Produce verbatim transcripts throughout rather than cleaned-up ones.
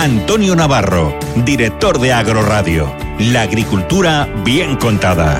Antonio Navarro, director de Agroradio. La agricultura bien contada.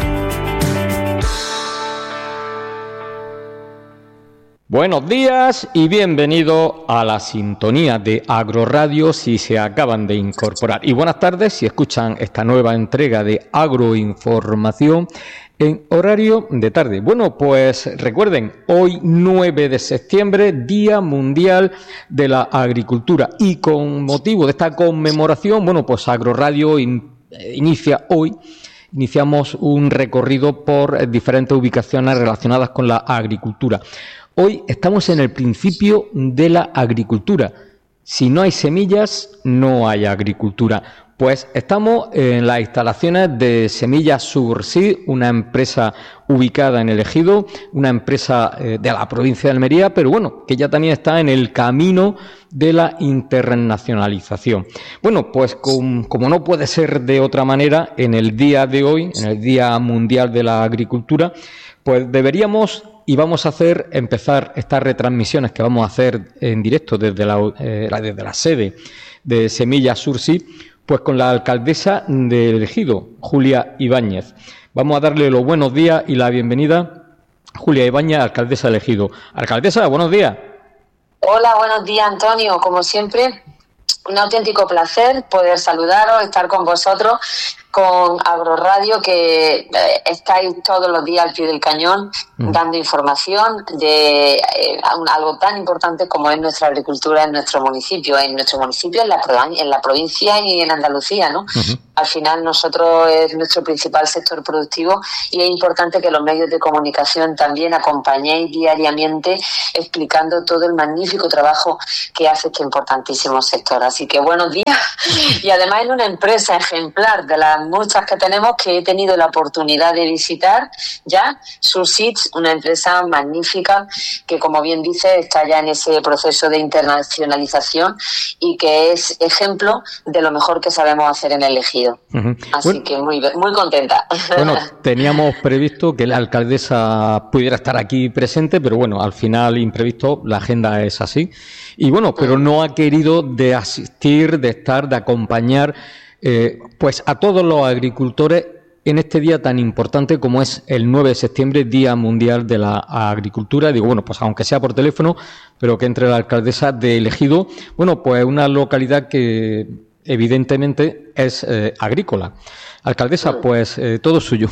Buenos días y bienvenido a la sintonía de Agroradio si se acaban de incorporar. Y buenas tardes si escuchan esta nueva entrega de Agroinformación en horario de tarde. Bueno, pues recuerden, hoy nueve de septiembre, Día Mundial de la Agricultura. Y con motivo de esta conmemoración, bueno, pues Agroradio in, inicia hoy, iniciamos un recorrido por diferentes ubicaciones relacionadas con la agricultura. Hoy estamos en el principio de la agricultura. Si no hay semillas, no hay agricultura. Pues estamos en las instalaciones de Semillas Surseed, una empresa ubicada en el Ejido, una empresa eh, de la provincia de Almería, pero bueno, que ya también está en el camino de la internacionalización. Bueno, pues con, como no puede ser de otra manera, en el día de hoy, en el Día Mundial de la Agricultura, pues deberíamos y vamos a hacer empezar estas retransmisiones que vamos a hacer en directo desde la, eh, desde la sede de Semillas Surseed, pues con la alcaldesa del Ejido, Julia Ibáñez. Vamos a darle los buenos días y la bienvenida a Julia Ibáñez, alcaldesa del Ejido. Alcaldesa, buenos días. Hola, buenos días, Antonio. Como siempre, un auténtico placer poder saludaros, estar con vosotros, con Agroradio, que eh, estáis todos los días al pie del cañón, mm. dando información de eh, algo tan importante como es nuestra agricultura en nuestro municipio, en nuestro municipio, en la, en la provincia y en Andalucía, ¿no? Uh-huh. Al final nosotros es nuestro principal sector productivo y es importante que los medios de comunicación también acompañéis diariamente explicando todo el magnífico trabajo que hace este importantísimo sector. Así que buenos días. Y además en una empresa ejemplar de las muchas que tenemos que he tenido la oportunidad de visitar ya, Surseed, una empresa magnífica que, como bien dice, está ya en ese proceso de internacionalización y que es ejemplo de lo mejor que sabemos hacer en el Ejido. Uh-huh. Así bueno, que muy muy contenta. Bueno, teníamos previsto que la alcaldesa pudiera estar aquí presente, pero bueno, al final imprevisto, la agenda es así. Y bueno, pero no ha querido de asistir, de estar, de acompañar Eh, pues a todos los agricultores en este día tan importante como es el nueve de septiembre, Día Mundial de la Agricultura. Digo, bueno, pues aunque sea por teléfono, pero que entre la alcaldesa de Ejido, bueno, pues una localidad que evidentemente es eh, agrícola. Alcaldesa, pues eh, todo suyo.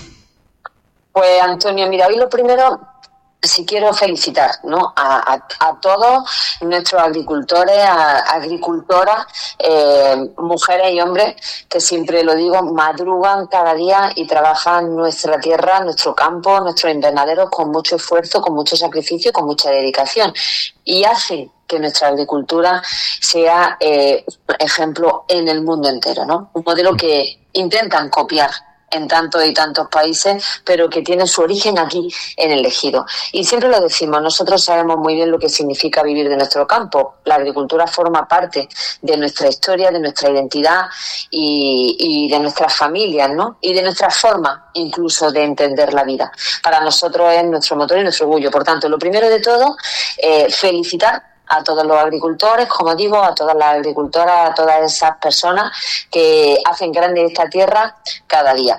Pues Antonio, mira, hoy lo primero, sí quiero felicitar, ¿no? a, a, a todos nuestros agricultores, a, agricultoras, eh, mujeres y hombres que, siempre lo digo, madrugan cada día y trabajan nuestra tierra, nuestro campo, nuestros invernaderos con mucho esfuerzo, con mucho sacrificio y con mucha dedicación. Y hacen que nuestra agricultura sea eh, ejemplo en el mundo entero, ¿no? Un modelo que intentan copiar en tantos y tantos países, pero que tiene su origen aquí en el Ejido. Y siempre lo decimos, nosotros sabemos muy bien lo que significa vivir de nuestro campo. La agricultura forma parte de nuestra historia, de nuestra identidad y, y de nuestras familias, ¿no? Y de nuestra forma incluso de entender la vida. Para nosotros es nuestro motor y nuestro orgullo. Por tanto, lo primero de todo, eh, felicitar a todos los agricultores, como digo, a todas las agricultoras, a todas esas personas que hacen grande esta tierra cada día.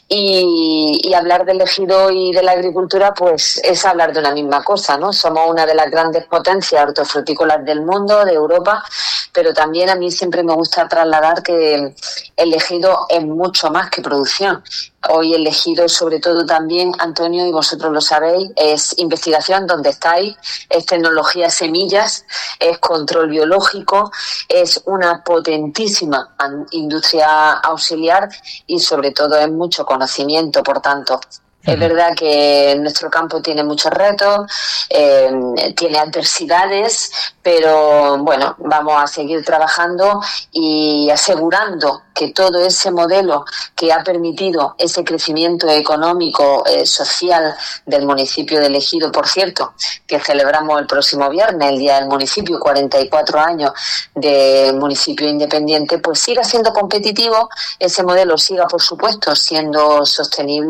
Y, y hablar del Ejido y de la agricultura, pues es hablar de una misma cosa, ¿no? Somos una de las grandes potencias hortofrutícolas del mundo, de Europa, pero también a mí siempre me gusta trasladar que el Ejido es mucho más que producción. Hoy el Ejido, sobre todo también, Antonio, y vosotros lo sabéis, es investigación donde estáis, es tecnología semillas, es control biológico, es una potentísima industria auxiliar y sobre todo es mucho conocimiento, por tanto. Es verdad que nuestro campo tiene muchos retos, eh, tiene adversidades, pero bueno, vamos a seguir trabajando y asegurando que todo ese modelo que ha permitido ese crecimiento económico, eh, social del municipio de Ejido, por cierto, que celebramos el próximo viernes, el Día del Municipio, cuarenta y cuatro años de municipio independiente, pues siga siendo competitivo, ese modelo siga, por supuesto, siendo sostenible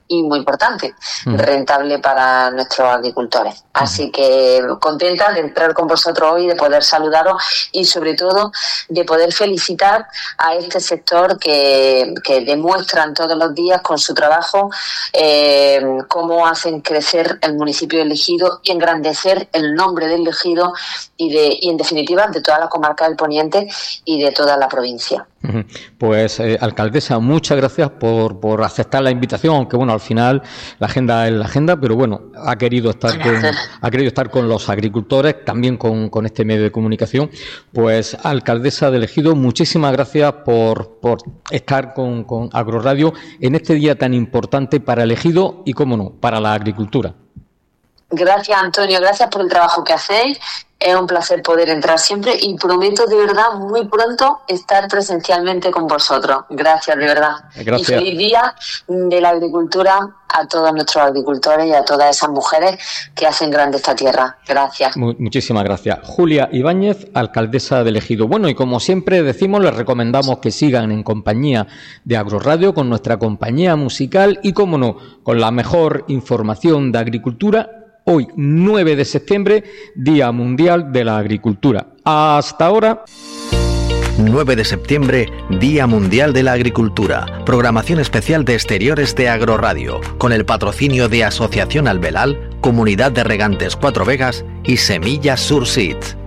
y muy importante, uh-huh. rentable para nuestros agricultores. Así uh-huh. que contenta de entrar con vosotros hoy, de poder saludaros y sobre todo de poder felicitar a este sector que, que demuestran todos los días con su trabajo eh, cómo hacen crecer el municipio del Ejido y engrandecer el nombre del Ejido y, de, y en definitiva de toda la comarca del Poniente y de toda la provincia. Pues eh, alcaldesa, muchas gracias por, por aceptar la invitación, aunque bueno, al final la agenda es la agenda, pero bueno, ha querido estar con, ha querido estar con los agricultores, también con, con este medio de comunicación. Pues alcaldesa del Ejido, muchísimas gracias por, por estar con, con Agroradio en este día tan importante para el Ejido y, cómo no, para la agricultura. Gracias, Antonio, gracias por el trabajo que hacéis. Es un placer poder entrar siempre y prometo de verdad muy pronto estar presencialmente con vosotros. Gracias, de verdad. Gracias. Y feliz día de la agricultura a todos nuestros agricultores y a todas esas mujeres que hacen grande esta tierra. Gracias. Muchísimas gracias. Julia Ibáñez, alcaldesa del Ejido. Bueno, y como siempre decimos, les recomendamos que sigan en compañía de Agroradio con nuestra compañía musical y, cómo no, con la mejor información de agricultura. Hoy, nueve de septiembre, Día Mundial de la Agricultura. Hasta ahora. nueve de septiembre, Día Mundial de la Agricultura. Programación especial de exteriores de Agroradio, con el patrocinio de Asociación Albelal, Comunidad de Regantes Cuatro Vegas y Semillas Surseed.